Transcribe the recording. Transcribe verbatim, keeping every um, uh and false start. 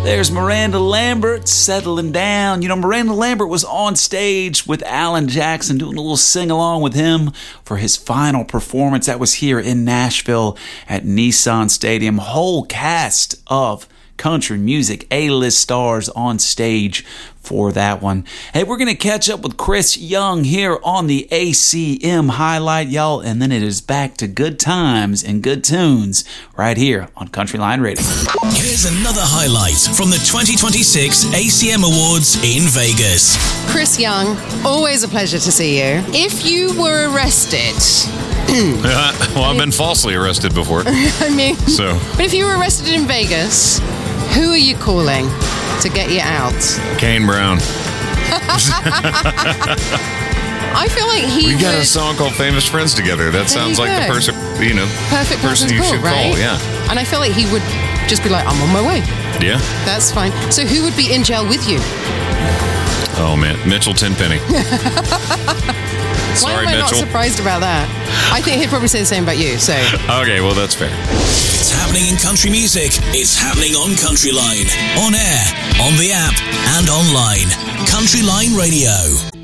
There's Miranda Lambert settling down. You know, Miranda Lambert was on stage with Alan Jackson doing a little sing-along with him for his final performance. That was here in Nashville at Nissan Stadium. Whole cast of country music A-list stars on stage for that one. Hey, we're going to catch up with Chris Young here on the A C M Highlight, y'all, and then it is back to good times and good tunes right here on Country Line Radio. Here's another highlight from the twenty twenty-six A C M Awards in Vegas. Chris Young, always a pleasure to see you. If you were arrested... well, I've been falsely arrested before. I mean... So. But if you were arrested in Vegas, who are you calling to get you out? Kane Brown. I feel like he We got would... a song called Famous Friends together. That sounds like the person, you know, perfect person person you call, should right? call, yeah. And I feel like he would just be like, I'm on my way. Yeah. That's fine. So who would be in jail with you? Oh, man. Mitchell Tenpenny. Why Sorry, am I Mitchell. not surprised about that? I think he'd probably say the same about you, so... Okay, well, that's fair. It's happening in country music. It's happening on Country Line. On air, on the app, and online. Country Line Radio.